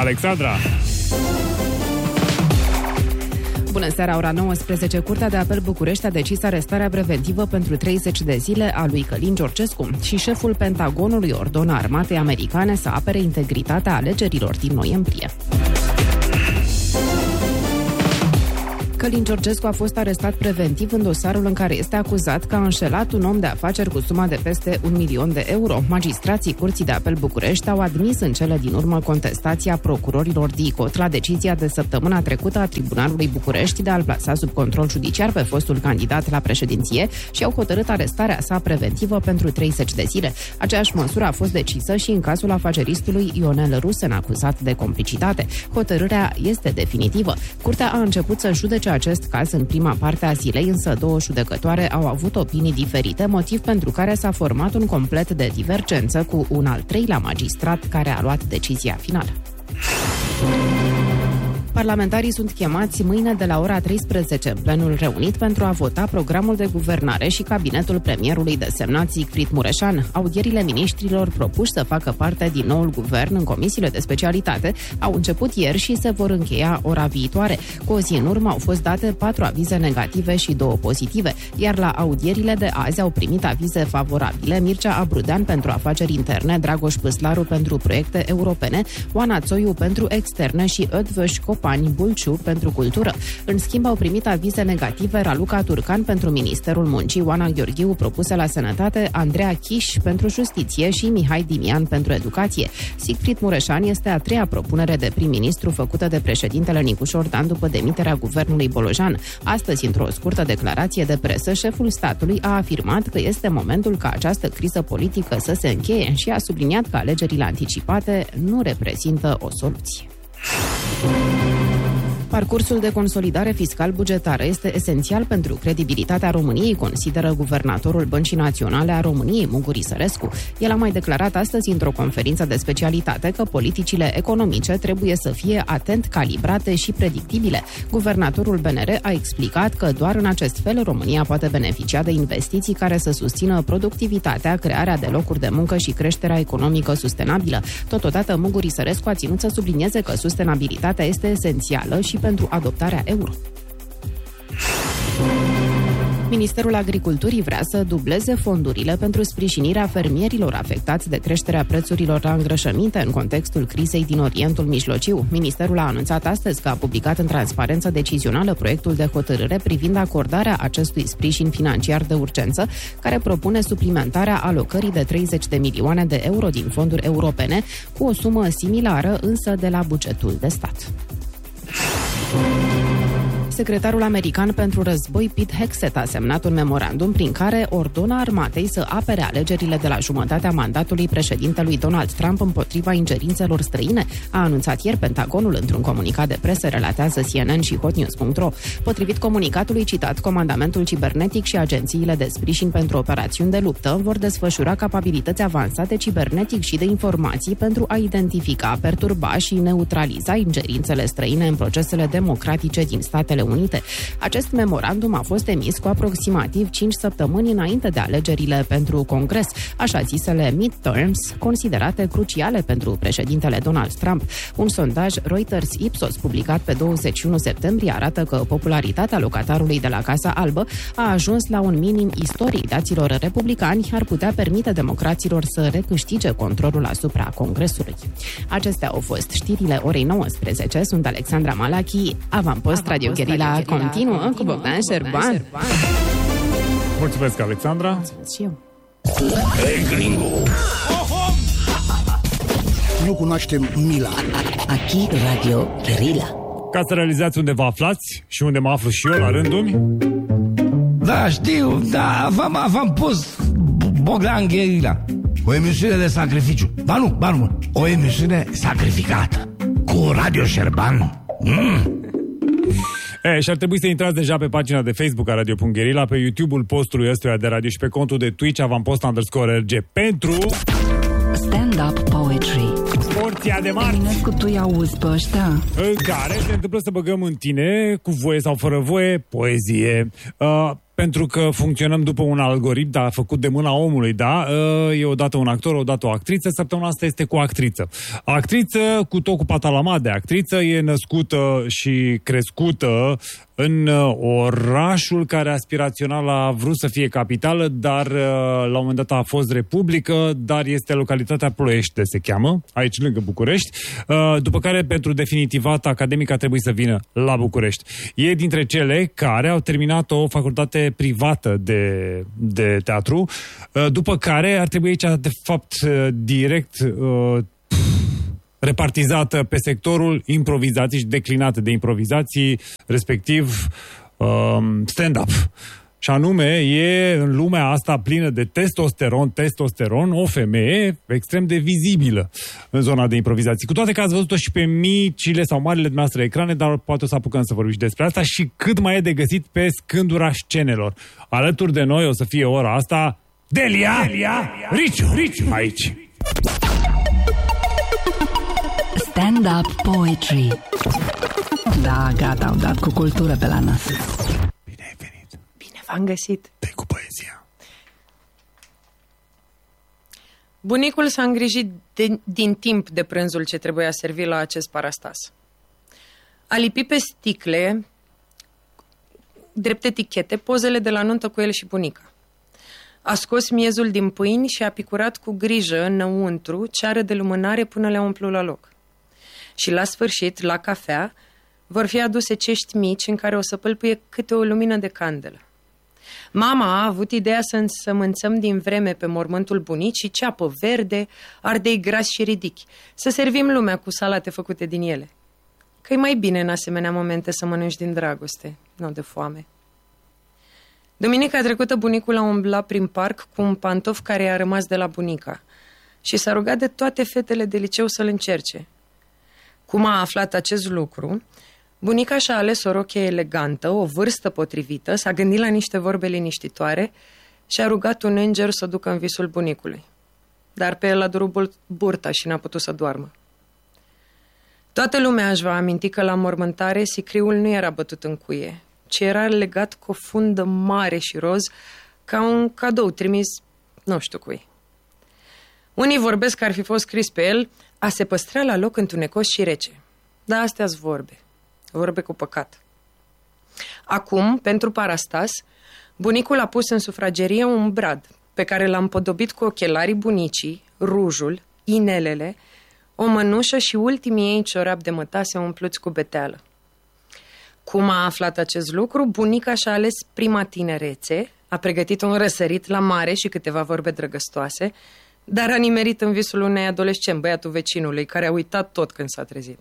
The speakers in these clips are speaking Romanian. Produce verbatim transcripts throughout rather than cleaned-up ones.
Alexandra! Bună seara, ora nouăsprezece. Curtea de apel București a decis arestarea preventivă pentru treizeci de zile a lui Călin Georgescu și șeful Pentagonului ordonă armatei americane să apere integritatea alegerilor din noiembrie. Călin Georgescu a fost arestat preventiv în dosarul în care este acuzat că a înșelat un om de afaceri cu suma de peste un milion de euro. Magistrații Curții de Apel București au admis în cele din urmă contestația procurorilor D I C O T la decizia de săptămâna trecută a Tribunalului București de a-l plasa sub control judiciar pe fostul candidat la președinție și au hotărât arestarea sa preventivă pentru treizeci de zile. Aceeași măsură a fost decisă și în cazul afaceristului Ionel Rusen, acuzat de complicitate. Hotărârea este definitivă. Curtea a început să judece acest caz în prima parte a zilei, însă două judecătoare au avut opinii diferite, motiv pentru care s-a format un complet de divergență cu un al treilea magistrat care a luat decizia finală. Parlamentarii sunt chemați mâine de la ora treisprezece în plenul reunit pentru a vota programul de guvernare și cabinetul premierului desemnat Sigfrid Mureșan. Audierile miniștrilor propuși să facă parte din noul guvern în comisiile de specialitate au început ieri și se vor încheia ora viitoare. Cu o zi în urmă au fost date patru avize negative și două pozitive, iar la audierile de azi au primit avize favorabile Mircea Abrudean pentru afaceri interne, Dragoș Păslaru pentru proiecte europene, Oana Țoiu pentru externe și Ötvös Copani Bulciu pentru cultură. În schimb, au primit avize negative Raluca Turcan pentru Ministerul Muncii, Oana Gheorghiu propusă la Sănătate, Andreea Chiș pentru Justiție și Mihai Dimian pentru Educație. Sigfrid Mureșan este a treia propunere de prim-ministru făcută de președintele Nicu Șordan după demiterea guvernului Bolojan. Astăzi, într-o scurtă declarație de presă, șeful statului a afirmat că este momentul ca această criză politică să se încheie și a subliniat că alegerile anticipate nu reprezintă o soluție. Parcursul de consolidare fiscal-bugetară este esențial pentru credibilitatea României, consideră guvernatorul Băncii Naționale a României, Mugur Isărescu. El a mai declarat astăzi într-o conferință de specialitate că politicile economice trebuie să fie atent calibrate și predictibile. Guvernatorul B N R a explicat că doar în acest fel România poate beneficia de investiții care să susțină productivitatea, crearea de locuri de muncă și creșterea economică sustenabilă. Totodată, Mugur Isărescu a ținut să sublinieze că sustenabilitatea este esențială și pentru adoptarea euro. Ministerul Agriculturii vrea să dubleze fondurile pentru sprijinirea fermierilor afectați de creșterea prețurilor la îngrășăminte în contextul crizei din Orientul Mijlociu. Ministerul a anunțat astăzi că a publicat în transparență decizională proiectul de hotărâre privind acordarea acestui sprijin financiar de urgență, care propune suplimentarea alocării de treizeci de milioane de euro din fonduri europene, cu o sumă similară însă de la bugetul de stat. Secretarul american pentru război Pete Hegseth a semnat un memorandum prin care ordonă armatei să apere alegerile de la jumătatea mandatului președintelui Donald Trump împotriva ingerințelor străine, a anunțat ieri Pentagonul într-un comunicat de presă, relatează C N N și hot news punct ro. Potrivit comunicatului citat, comandamentul cibernetic și agențiile de sprijin pentru operațiuni de luptă vor desfășura capabilități avansate cibernetic și de informații pentru a identifica, perturba și neutraliza ingerințele străine în procesele democratice din Statele Unite. Acest memorandum a fost emis cu aproximativ cinci săptămâni înainte de alegerile pentru Congres, așa zisele midterms, considerate cruciale pentru președintele Donald Trump. Un sondaj Reuters-Ipsos publicat pe douăzeci și unu septembrie arată că popularitatea locatarului de la Casa Albă a ajuns la un minim istoric. Daților republicani ar putea permite democraților să recâștige controlul asupra Congresului. Acestea au fost știrile orei nouăsprezece. Sunt Alexandra Malachi, Avampost Radio Gherila continuă cu Bogdan Șerban. Mulțumesc, Alexandra. Mulțumesc și eu. Hey, gringo! Nu cunoaștem mila. Aquí Radio Gherila. Ca să realizați unde vă aflați și unde mă aflu și eu la rândul. Da, știu, da, v-am, v-am pus Bogdan Gherila. O emisiune de sacrificiu. Ba nu, ba nu, o emisiune sacrificată. Cu Radio Șerban. Mm. E, și ar trebui să intrați deja pe pagina de Facebook a Radio punct Gherila, pe YouTube-ul postului ăstuia de radio și pe contul de Twitch avampost underscore R G pentru Stand-up poetry. Porția de marți. Eminescu, tu îi auzi pe ăștia? În care se întâmplă să băgăm în tine, cu voie sau fără voie, poezie. Uh, pentru că funcționăm după un algoritm, dar făcut de mâna omului, da? E odată un actor, odată o actriță. Săptămâna asta este cu o actriță. Actriță cu tot cu patalama de actriță, e născută și crescută în orașul care aspirațional a vrut să fie capitală, dar la un moment dat a fost republică, dar este localitatea Ploiești, se cheamă, aici lângă București, după care pentru definitivată academică a trebuit să vină la București. E dintre cele care au terminat o facultate privată de, de teatru, după care ar trebui aici, de fapt, direct repartizată pe sectorul improvizații și declinată de improvizații, respectiv um, stand-up. Și anume, e în lumea asta plină de testosteron, testosteron, o femeie extrem de vizibilă în zona de improvizații. Cu toate că ați văzut-o și pe micile sau marile noastre ecrane, dar poate o să apucăm să vorbim și despre asta și cât mai e de găsit pe scândura scenelor. Alături de noi o să fie ora asta Delia, Delia Riciu, Riciu, aici. Stand-up poetry. Da, gata, au dat cu cultură pe la nas. Bine ai venit. Bine v-am găsit. Dă-i cu poezia. Bunicul s-a îngrijit de, din timp de prânzul ce trebuia servit la acest parastas. A lipit pe sticle, drept etichete, pozele de la nuntă cu el și bunica. A scos miezul din pâini și a picurat cu grijă înăuntru ceară de lumânare până le-a umplut la loc. Și la sfârșit, la cafea, vor fi aduse cești mici în care o să pâlpâie câte o lumină de candelă. Mama a avut ideea să însămânțăm din vreme pe mormântul bunicii ceapă verde, ardei gras și ridichi, să servim lumea cu salate făcute din ele. Că-i mai bine în asemenea momente să mănânci din dragoste, nu de foame. Duminica trecută bunicul a umblat prin parc cu un pantof care i-a rămas de la bunica și s-a rugat de toate fetele de liceu să-l încerce. Cum a aflat acest lucru, bunica și-a ales o rochie elegantă, o vârstă potrivită, s-a gândit la niște vorbe liniștitoare și a rugat un înger să o ducă în visul bunicului. Dar pe el a durut burta și n-a putut să doarmă. Toată lumea își va aminti că la mormântare sicriul nu era bătut în cuie, ci era legat cu o fundă mare și roz ca un cadou trimis nu știu cui. Unii vorbesc că ar fi fost scris pe el a se păstra la loc întunecos și rece. Dar astea-s vorbe. Vorbe cu păcat. Acum, pentru parastas, bunicul a pus în sufragerie un brad pe care l-a împodobit cu ochelarii bunicii, rujul, inelele, o mănușă și ultimii ei ciorapi de mătase umpluți cu beteală. Cum a aflat acest lucru, bunica și-a ales prima tinerețe, a pregătit un răsărit la mare și câteva vorbe drăgăstoase, dar a nimerit în visul unei adolescent, băiatul vecinului, care a uitat tot când s-a trezit.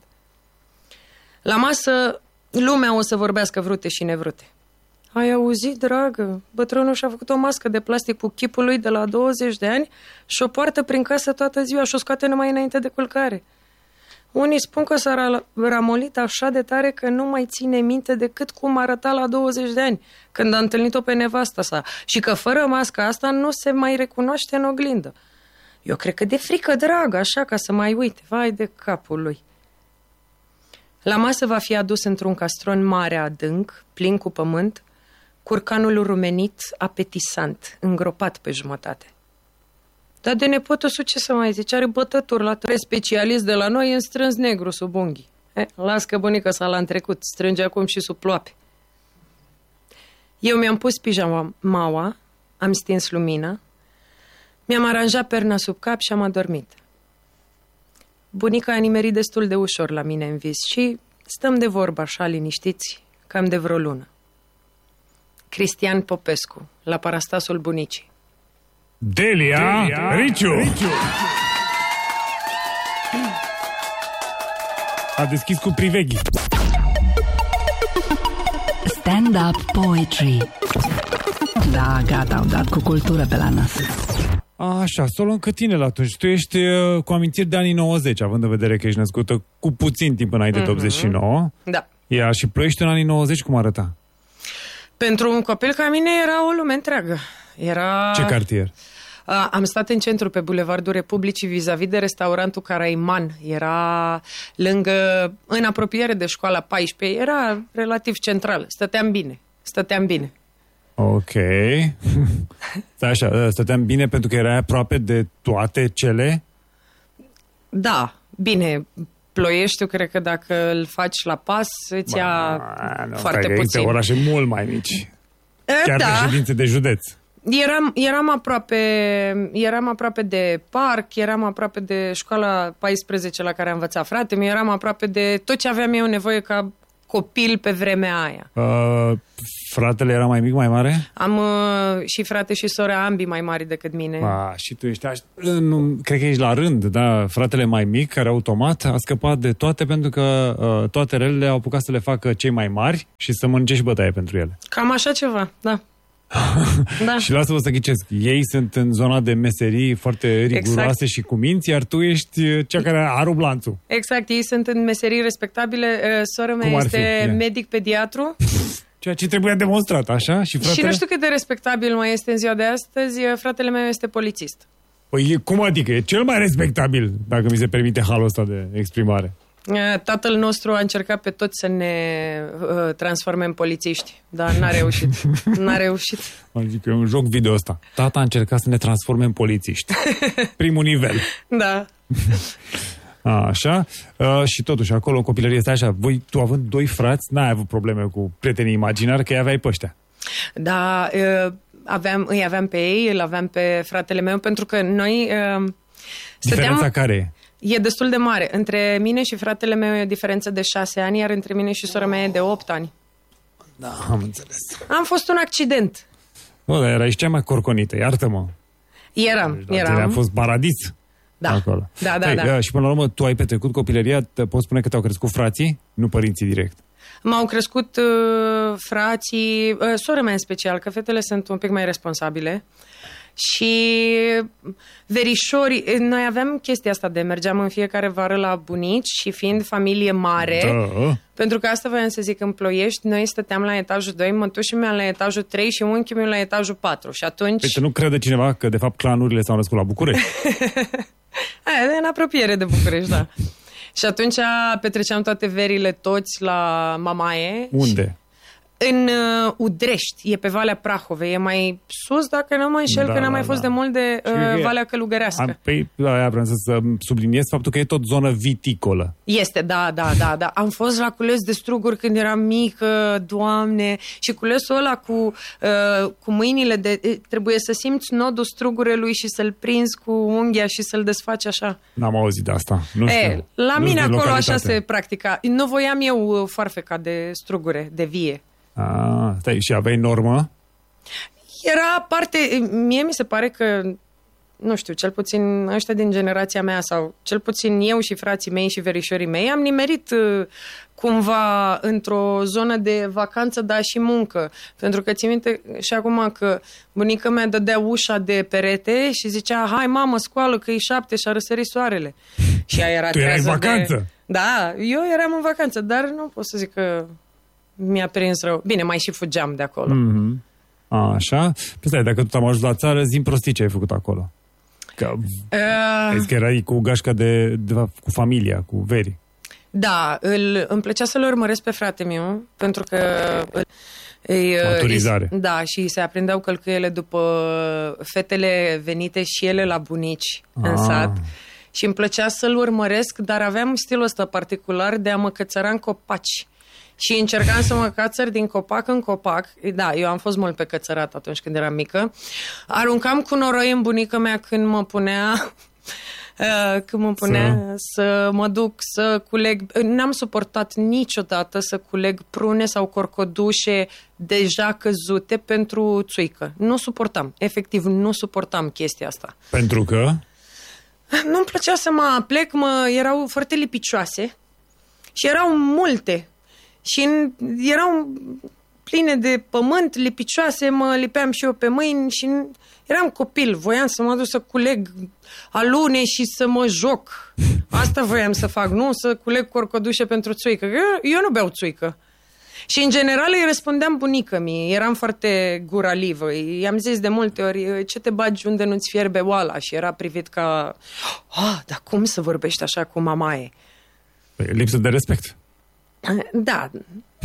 La masă, lumea o să vorbească vrute și nevrute. Ai auzit, dragă? Bătrânul și-a făcut o mască de plastic cu chipul lui de la douăzeci de ani și o poartă prin casă toată ziua și o scoate numai înainte de culcare. Unii spun că s-a ramolit așa de tare că nu mai ține minte decât cum arăta la douăzeci de ani, când a întâlnit-o pe nevasta sa, și că fără masca asta nu se mai recunoaște în oglindă. Eu cred că de frică, dragă, așa, ca să mai uite. Vai de capul lui. La masă va fi adus într-un castron mare adânc, plin cu pământ, curcanul rumenit, apetisant, îngropat pe jumătate. Dar de nepotul su ce să mai zice? Are bătături la trei specialist de la noi în strâns negru sub unghii. Eh, las că bunica s-a la-n trecut, strânge acum și sub ploape. Eu mi-am pus pijamaua, am stins lumina, mi-am aranjat perna sub cap și am adormit. Bunica a nimerit destul de ușor la mine în vis și stăm de vorbă așa liniștiți, cam de vreo lună. Cristian Popescu, la parastasul bunicii. Delia, Delia Riciu. Riciu a deschis cu priveghi. Stand-up poetry. Da, gata, au dat cu cultură pe la nas. Așa, să o luăm că tine atunci. Tu ești uh, cu amintiri de anii nouăzeci, având în vedere că ești născută cu puțin timp înainte mm-hmm. de optzeci și nouă. Da. Ea și Ploiești în anii nouăzeci cum arăta? Pentru un copil ca mine era o lume întreagă. Era... Ce cartier? Uh, am stat în centru pe Bulevardul Republicii vis-a-vis de restaurantul Caraiman. Era lângă, în apropiere de școala paisprezece. Era relativ central. Stăteam bine. Stăteam bine. Ok. Stai așa, stăteam bine pentru că erai aproape de toate cele? Da, bine, Ploieștiul, cred că dacă îl faci la pas, îți ia nu, foarte puțin. Există orașe mult mai mici. Chiar da. de ședințe de județ. Eram, eram, aproape, eram aproape de parc, eram aproape de școala paisprezece la care am învățat frate meu, eram aproape de tot ce aveam eu nevoie ca copil pe vremea aia. Uh, fratele era mai mic, mai mare? Am uh, și frate și soră ambii mai mari decât mine. Ah, și tu ești, aș, nu, cred că ești la rând, da? Fratele mai mic, care automat a scăpat de toate pentru că uh, toate relele au apucat să le facă cei mai mari și să mănânce și bătaie pentru ele. Cam așa ceva, da. Da. Și lasă-vă să ghicesc, ei sunt în zona de meserii foarte riguroase exact. Și cu minți, iar tu ești cea care are rublanțul. Exact, ei sunt în meserii respectabile. Sora mea este medic-pediatru. Ceea ce trebuia demonstrat, așa? Și, fratele? Și nu știu cât de respectabil mai este în ziua de astăzi, fratele meu este polițist. Păi cum adică? E cel mai respectabil, dacă mi se permite halul ăsta de exprimare. Tatăl nostru a încercat pe toți să ne uh, transforme în polițiști, dar n-a reușit. N-a reușit. Adică e un joc video ăsta. Tata a încercat să ne transforme în polițiști. Primul nivel. Da. A, așa. Uh, și totuși, acolo în copilărie stai așa. Voi, tu având doi frați, n-ai avut probleme cu prietenii imaginari, că îi aveai pe ăștia. Da, uh, aveam, îi aveam pe ei, îl aveam pe fratele meu, pentru că noi... Uh, Diferența stăteam... care e? E destul de mare. Între mine și fratele meu e o diferență de șase ani, iar între mine și sora mea e de opt ani. Da, am înțeles. Am fost un accident. Bă, dar erai și cea mai corconită, iartă-mă. Eram, deci, eram. A fost paradis. Da, acolo. da, da. Hey, da. Și până la urmă, tu ai petrecut copilăria, te poți spune că te-au crescut frații, nu părinții direct. M-au crescut uh, frații, uh, sora mea în special, că fetele sunt un pic mai responsabile. Și verișori, noi aveam chestia asta de mergeam în fiecare vară la bunici și fiind familie mare, da. Pentru că asta voiam să zic, în Ploiești, noi stăteam la etajul doi, mătușii mea la etajul trei și unchiul meu la etajul patru. Și atunci... Păi nu crede cineva că de fapt clanurile s-au născut la București? Aia, în apropiere de București, da. Și atunci petreceam toate verile toți la mamaie. Unde? În uh, Udrești, e pe Valea Prahovei, e mai sus, dacă nu mă înșel, da, că n-am da, mai fost da. de mult de uh, Valea Călugărească. Am, păi, aia vreau să subliniez faptul că e tot zonă viticolă. Este, da, da, da, da. Am fost la cules de struguri când eram mică, Doamne, și culesul ăla cu, uh, cu mâinile de... Trebuie să simți nodul strugurelui și să-l prinzi cu unghia și să-l desfaci așa. N-am auzit de asta. Nu știu. E, la nu mine acolo localitate. Așa se practica. Nu voiam eu farfeca de strugure, de vie. Ah, stai, și aveai normă? Era parte, mie mi se pare că, nu știu, cel puțin ăștia din generația mea sau cel puțin eu și frații mei și verișorii mei am nimerit cumva într-o zonă de vacanță, dar și muncă. Pentru că țin minte și acum că bunica mea dădea ușa de perete și zicea, hai mamă, scoală că e șapte și a răsărit soarele. Și ea era tu erai în vacanță? De... Da, eu eram în vacanță, dar nu pot să zic că mi-a prins rău. Bine, mai și fugeam de acolo. Mm-hmm. A, așa? Păi stai, dacă tot am ajuns la țară, zi-mi prostii ce ai făcut acolo. Că, uh... că erai cu gașca de, de, cu familia, cu veri. Da, îl, îmi plăcea să-l urmăresc pe frate meu, pentru că... Îi, Autorizare. Îi, da, și se aprindeau călcâiele după fetele venite și ele la bunici ah. în sat. Și îmi plăcea să-l urmăresc, dar aveam stilul ăsta particular de a mă cățăra în copaci. Și încercam să mă cațăr din copac în copac. Da, eu am fost mult pe cățărat atunci când eram mică. Aruncam cu noroi în bunica mea când mă punea... Uh, când mă punea să... să mă duc să culeg... N-am suportat niciodată să culeg prune sau corcodușe deja căzute pentru țuică. Nu suportam. Efectiv, nu suportam chestia asta. Pentru că? Nu-mi plăcea să mă aplec, mă, erau foarte lipicioase și erau multe. Și erau pline de pământ, lipicioase, mă lipeam și eu pe mâini și eram copil, voiam să mă duc să culeg alune și să mă joc. Asta voiam să fac, nu să culeg corcodușe pentru țuică. Eu, eu nu beau țuică. Și în general îi răspundeam bunică-mi, eram foarte guralivă. I-am zis de multe ori, ce te bagi unde nu-ți fierbe oala? Și era privit ca, ah, dar cum să vorbești așa cu mamaie? Păi, lipsă de respect. Da.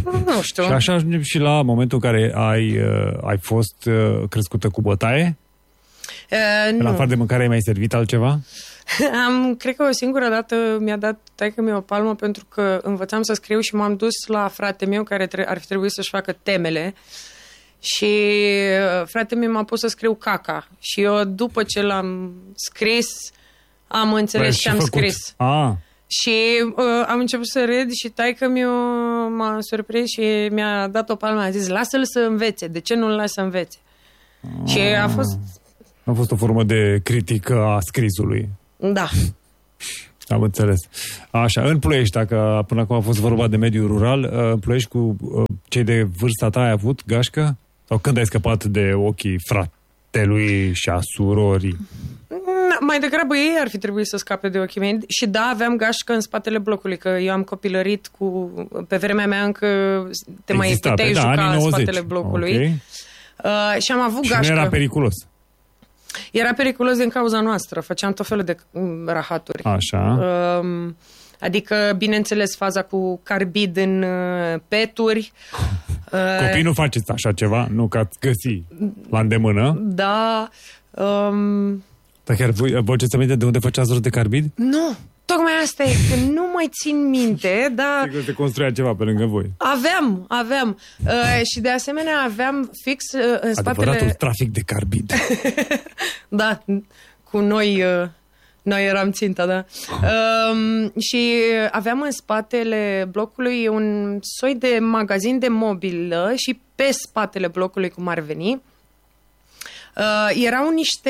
Nu știu. Și așa ajungem și la momentul în care ai, uh, ai fost uh, crescută cu bătaie? Uh, La afară de mâncare ai mai servit altceva? Am, cred că o singură dată mi-a dat taică-mi o palmă pentru că învățam să scriu și m-am dus la frate meu care tre- ar fi trebuit să-și facă temele și frate meu m-a pus să scriu caca și eu după ce l-am scris am înțeles ce am făcut? scris. Ah. Și uh, am început să râd și taică-miu m-a surprins și mi-a dat o palmă, a zis lasă-l să învețe, de ce nu-l lași să învețe? Ah. Și a fost... A fost o formă de critică a scrisului. Da. Am înțeles. Așa, în Ploiești, dacă până acum a fost vorba de mediul rural, în Ploiești cu cei de vârsta ta ai avut gașcă? Sau când ai scăpat de ochii fratelui și a surorii? Mai degrabă ei ar fi trebuit să scape de ochii mei. Și da, aveam gașcă în spatele blocului, că eu am copilărit cu... Pe vremea mea încă te mai Exista, puteai pe, juca da, în spatele blocului. Okay. Uh, și am avut și gașcă. nu era periculos? Era periculos din cauza noastră. Făceam tot felul de rahaturi. Așa. Uh, adică, bineînțeles, faza cu carbid în uh, peturi. Uh, Copii, nu faceți așa ceva? Nu, că ați găsi la îndemână? Da. Um, Dar chiar voi, voi ce-ți aminte de unde făceați rost de carbid? Nu. Tocmai asta e, că nu mai țin minte, dar... Sigur se construia ceva pe lângă voi. Aveam, aveam. Uh, și de asemenea aveam fix uh, în spatele... Adevăratul trafic de carbid. Da, cu noi... Uh, noi eram ținta, da. Uh, și aveam în spatele blocului un soi de magazin de mobilă și pe spatele blocului, cum ar veni, uh, erau niște...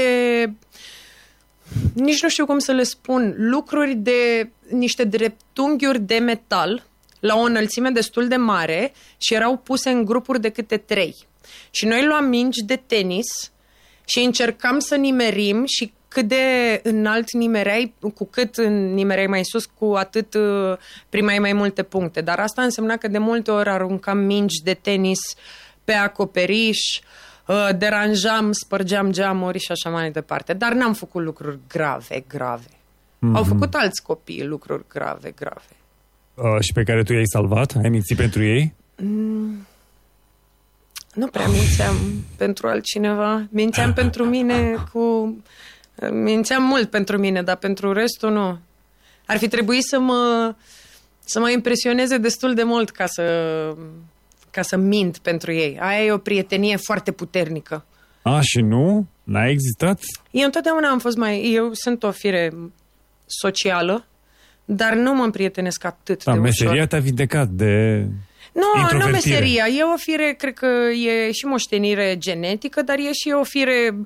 Nici nu știu cum să le spun, lucruri de, niște dreptunghiuri de metal la o înălțime destul de mare și erau puse în grupuri de câte trei. Și noi luam mingi de tenis și încercam să nimerim și cât de înalt nimereai, cu cât nimereai mai sus, cu atât primeai mai multe puncte. Dar asta însemna că de multe ori aruncam mingi de tenis pe acoperiș, deranjam, spărgeam geamuri și așa mai departe. Dar n-am făcut lucruri grave, grave. Mm-hmm. Au făcut alți copii lucruri grave, grave. Uh, și pe care tu i-ai salvat? Ai mințit pentru ei? Mm, nu prea mințeam pentru altcineva. Mințeam pentru mine cu... Mințeam mult pentru mine, dar pentru restul nu. Ar fi trebuit să mă, să mă impresioneze destul de mult ca să... ca să mint pentru ei. Aia e o prietenie foarte puternică. A, și nu? N-a existat? Eu întotdeauna am fost mai... Eu sunt o fire socială, dar nu mă împrietenesc atât da, de meseria ușor. te-a vindecat de Nu, nu meseria. E o fire, cred că e și moștenire genetică, dar e și o fire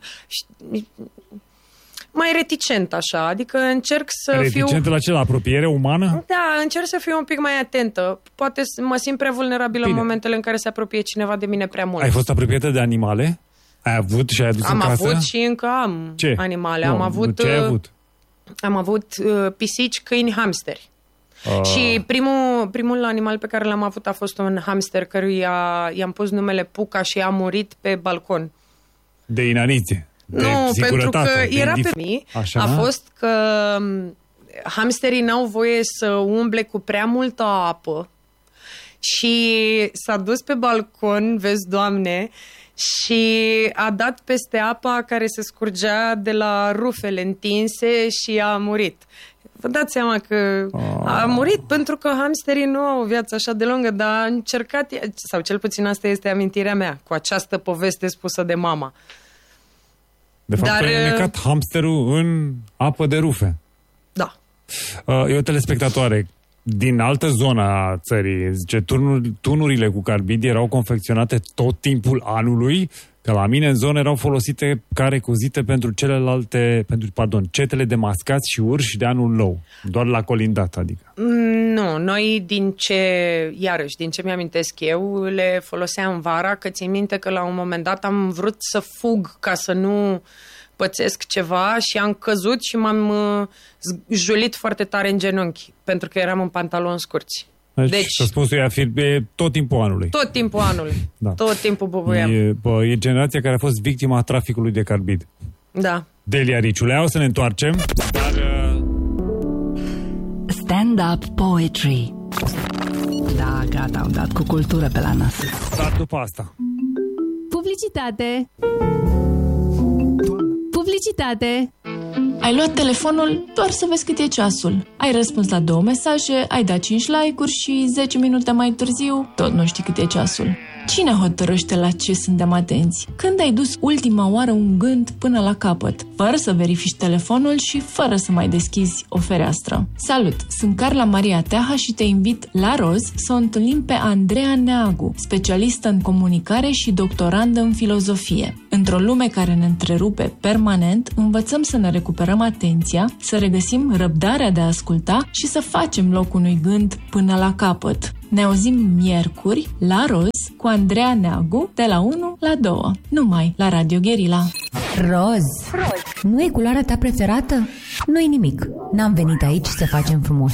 mai reticent așa. Adică încerc să reticent fiu... Reticent la ce? La apropiere umană? Da, încerc să fiu un pic mai atentă. Poate mă simt prea vulnerabilă Bine. în momentele în care se apropie cineva de mine prea mult. Ai fost apropiată de animale? Ai avut și ai adus am în casă? Am avut și încă am ce? animale. Nu, am avut, ce ai avut? Am avut uh, pisici, câini, hamsteri. Uh. Și primul, primul animal pe care l-am avut a fost un hamster căruia i-am pus numele Puca și a murit pe balcon. De inaniție? De nu, pentru că era indif- pe mine. Așa? A fost că hamsterii n-au voie să umble cu prea multă apă și s-a dus pe balcon, vezi, Doamne, și a dat peste apa care se scurgea de la rufele întinse și a murit. Vă dați seama că a murit pentru că hamsterii nu au o viață așa de lungă, dar a încercat, sau cel puțin asta este amintirea mea, cu această poveste spusă de mama. De fapt, dar, ai înnecat hamsterul în apă de rufe. Da. E o telespectatoare din altă zonă a țării. Zice, turnuri, tunurile cu carbid erau confecționate tot timpul anului, că la mine în zonă erau folosite care cozite pentru celelalte, pentru, pardon, cetele de mascați și urși de anul nou. Doar la colindat, adică. Nu, noi din ce, iarăși, din ce mi-amintesc eu, le foloseam vara, că țin minte că la un moment dat am vrut să fug ca să nu pățesc ceva și am căzut și m-am uh, julit foarte tare în genunchi, pentru că eram în pantaloni scurți. Deci, deci răspunsul e afirme tot timpul anului. Tot timpul anului. Da. Tot timpul bubuiam. E, bă, e generația care a fost victima traficului de carbid. Da. Delia Riciulea, o să ne întoarcem. Dar... Uh... Stand-up poetry. Da, gata, au dat cu cultură pe la nas. Dar după asta. Publicitate! Publicitate! Ai luat telefonul doar să vezi cât e ceasul. Ai răspuns la două mesaje, ai dat cinci like-uri și zece minute mai târziu tot nu știi cât e ceasul. Cine hotărăște la ce suntem atenți? Când ai dus ultima oară un gând până la capăt, fără să verifici telefonul și fără să mai deschizi o fereastră? Salut! Sunt Carla Maria Teaha și te invit la Roz să o întâlnim pe Andreea Neagu, specialistă în comunicare și doctorandă în filozofie. Într-o lume care ne întrerupe permanent, învățăm să ne recuperăm atenția, să regăsim răbdarea de a asculta și să facem loc unui gând până la capăt. Ne auzim miercuri la Roz cu Andreea Neagu de la unu la doi, numai la Radio Guerilla. Roz, nu e culoarea ta preferată? Nu-i nimic, n-am venit aici să facem frumos.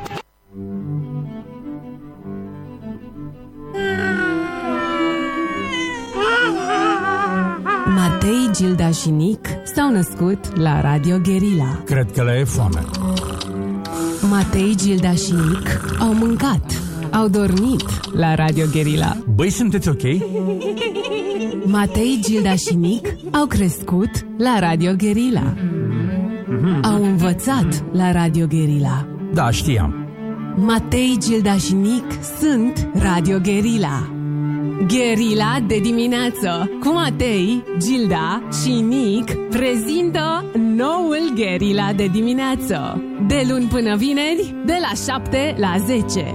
Matei, Gilda și Nic s-au născut la Radio Guerilla. Cred că le e foame. Matei, Gilda și Nic au mâncat, au dormit la Radio Guerilla. Băi, sunteți ok? Matei, Gilda și Nic au crescut la Radio Guerilla. Au învățat la Radio Guerilla. Da, știam. Matei, Gilda și Nic sunt Radio Guerilla. Guerilla de dimineață cu Matei, Gilda și Nic prezintă noul Guerilla de dimineață. De luni până vineri, de la șapte la zece.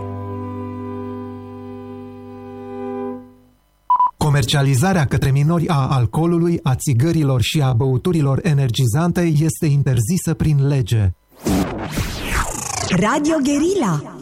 Comercializarea către minori a alcoolului, a țigărilor și a băuturilor energizante este interzisă prin lege. Radio Guerilla.